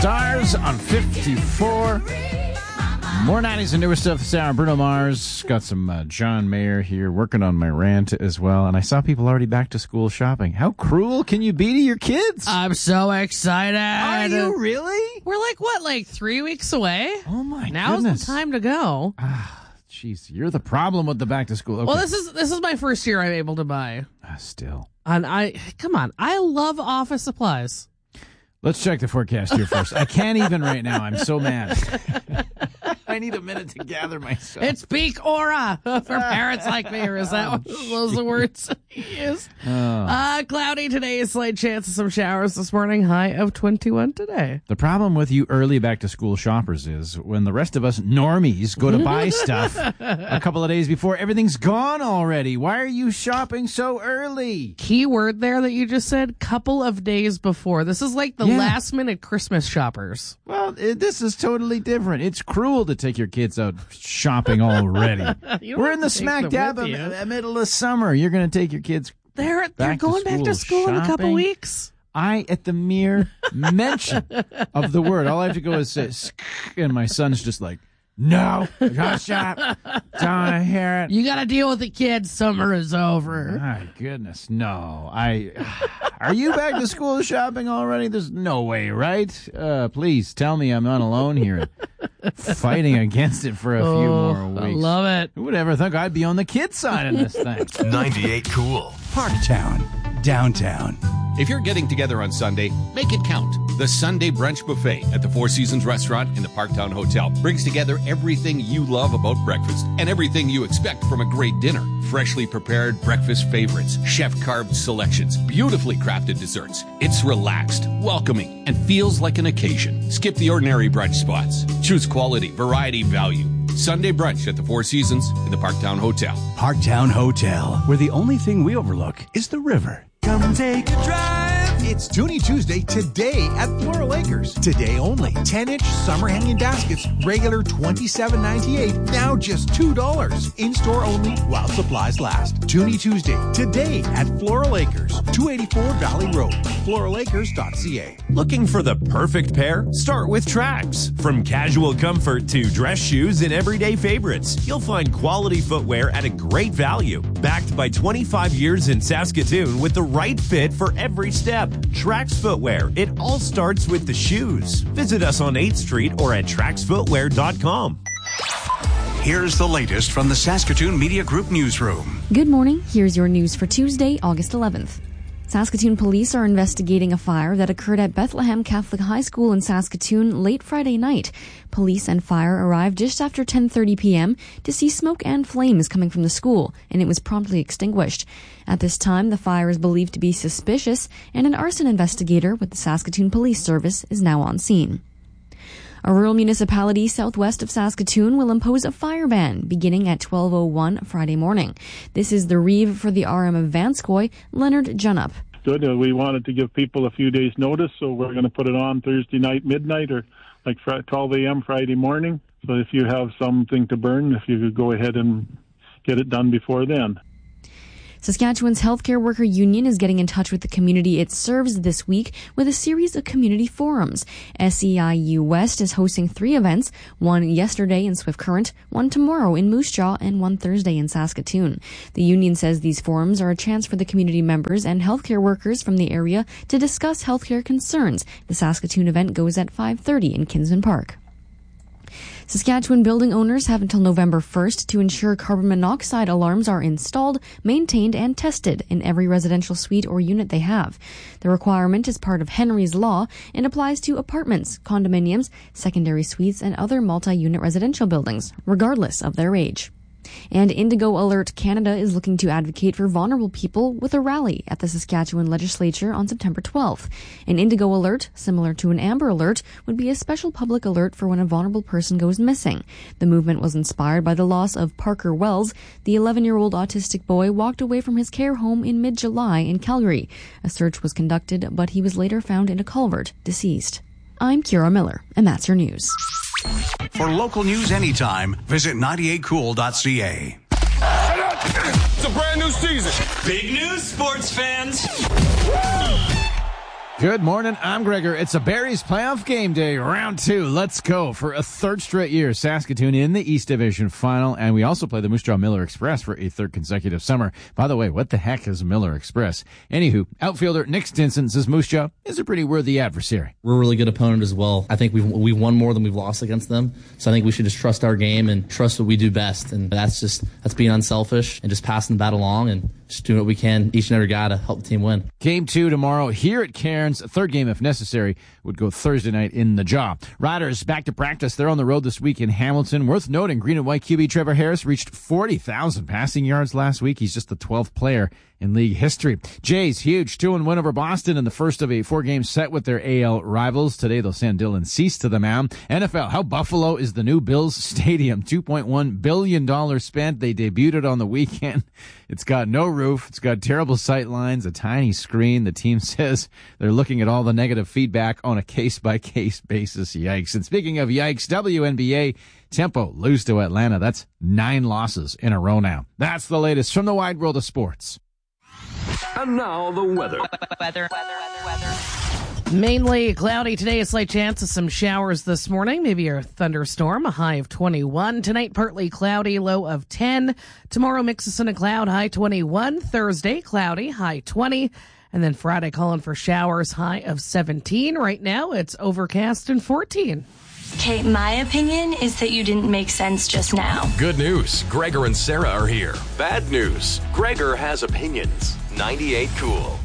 Stars on 54. More 90s and newer stuff this hour. Bruno Mars. Got some John Mayer here working on my rant as well. And I saw people already back to school shopping. How cruel can you be to your kids? I'm so excited. Are you really? We're like 3 weeks away? Oh, my Now's goodness. the time to go. Jeez, you're the problem with the back to school. Okay. Well, this is my first year I'm able to buy. Still. And I love office supplies. Let's check the forecast here first. I can't even right now. I'm so mad. I need a minute to gather myself. It's peak aura for parents like me, or is that one of those words he used? Cloudy today, slight chance of some showers this morning, high of 21 today. The problem with you early back-to-school shoppers is when the rest of us normies go to buy stuff a couple of days before, everything's gone already. Why are you shopping so early? Key word there that you just said, couple of days before. This is like the last-minute Christmas shoppers. Well, this is totally different. It's cruel to take your kids out shopping already. We're in the smack dab of middle of summer. You're going to take your kids They're going back to school in a couple weeks. At the mere mention of the word, all I have to go is say, and my son's just like, no, don't shop. Don't hear it. You got to deal with the kids. Summer is over. My goodness, no. Are you back to school shopping already? There's no way, right? Please tell me I'm not alone here fighting against it for a few more weeks. I love it. Who would ever think I'd be on the kid side of this thing? 98 Cool. Parktown, downtown. If you're getting together on Sunday, make it count. The Sunday Brunch Buffet at the Four Seasons Restaurant in the Parktown Hotel brings together everything you love about breakfast and everything you expect from a great dinner. Freshly prepared breakfast favorites, chef-carved selections, beautifully crafted desserts. It's relaxed, welcoming, and feels like an occasion. Skip the ordinary brunch spots. Choose quality, variety, value. Sunday brunch at the Four Seasons in the Parktown Hotel. Parktown Hotel, where the only thing we overlook is the river. Come take a drive. It's Toonie Tuesday today at Floral Acres. Today only. 10-inch summer hanging baskets, regular $27.98, now just $2. In-store only while supplies last. Toonie Tuesday today at Floral Acres, 284 Valley Road, floralacres.ca. Looking for the perfect pair? Start with Trax. From casual comfort to dress shoes and everyday favorites, you'll find quality footwear at a great value. Backed by 25 years in Saskatoon with the right fit for every step. Trax Footwear. It all starts with the shoes. Visit us on 8th Street or at traxfootwear.com. Here's the latest from the Saskatoon Media Group newsroom. Good morning. Here's your news for Tuesday, August 11th. Saskatoon police are investigating a fire that occurred at Bethlehem Catholic High School in Saskatoon late Friday night. Police and fire arrived just after 10:30 p.m. to see smoke and flames coming from the school, and it was promptly extinguished. At this time, the fire is believed to be suspicious, and an arson investigator with the Saskatoon Police Service is now on scene. A rural municipality southwest of Saskatoon will impose a fire ban beginning at 12:01 Friday morning. This is the reeve for the RM of Vanscoy, Leonard Junup. Good. We wanted to give people a few days' notice, so we're going to put it on Thursday night, midnight, or like 12 a.m. Friday morning. So if you have something to burn, if you could go ahead and get it done before then. Saskatchewan's Healthcare Worker Union is getting in touch with the community it serves this week with a series of community forums. SEIU West is hosting 3 events, one yesterday in Swift Current, one tomorrow in Moose Jaw, and one Thursday in Saskatoon. The union says these forums are a chance for the community members and healthcare workers from the area to discuss healthcare concerns. The Saskatoon event goes at 5:30 in Kinsman Park. Saskatchewan building owners have until November 1st to ensure carbon monoxide alarms are installed, maintained, and tested in every residential suite or unit they have. The requirement is part of Henry's Law and applies to apartments, condominiums, secondary suites, and other multi-unit residential buildings, regardless of their age. And Indigo Alert Canada is looking to advocate for vulnerable people with a rally at the Saskatchewan Legislature on September 12th. An Indigo Alert, similar to an Amber Alert, would be a special public alert for when a vulnerable person goes missing. The movement was inspired by the loss of Parker Wells. The 11-year-old autistic boy walked away from his care home in mid-July in Calgary. A search was conducted, but he was later found in a culvert, deceased. I'm Kira Miller, and that's your news. For local news anytime, visit 98cool.ca. It's a brand new season. Big news, sports fans. Good morning, I'm Gregor. It's a Barry's playoff game day, round 2. Let's go. For a third straight year, Saskatoon in the East Division final, and we also play the Moose Jaw Miller Express for a third consecutive summer. By the way, what the heck is Miller Express? Anywho, outfielder Nick Stinson says Moose Jaw is a pretty worthy adversary. We're a really good opponent as well. I think we've won more than we've lost against them, so I think we should just trust our game and trust what we do best, and that's being unselfish and just passing the bat along and just doing what we can, each and every guy, to help the team win. Game 2 tomorrow here at Cairns. A third game, if necessary, would go Thursday night in the Jaw. Riders back to practice. They're on the road this week in Hamilton. Worth noting, Green and White QB Trevor Harris reached 40,000 passing yards last week. He's just the 12th player in league history. Jays, huge 2-1 win over Boston in the first of a 4-game set with their AL rivals. Today they'll send Dylan Cease to the mound. NFL, how Buffalo is the new Bills Stadium. $2.1 billion spent. They debuted it on the weekend. It's got no roof. It's got terrible sight lines, a tiny screen. The team says they're looking at all the negative feedback on a case-by-case basis. Yikes. And speaking of yikes, WNBA, Tempo lose to Atlanta. That's 9 losses in a row now. That's the latest from the wide world of sports. And now the weather. Mainly cloudy today, a slight chance of some showers this morning, maybe a thunderstorm, a high of 21. Tonight, partly cloudy, low of 10. Tomorrow, mix of sun and cloud, high 21. Thursday, cloudy, high 20. And then Friday, calling for showers, high of 17. Right now, it's overcast and 14. Okay, my opinion is that you didn't make sense just now. Good news. Gregor and Sarah are here. Bad news. Gregor has opinions. 98 Cool.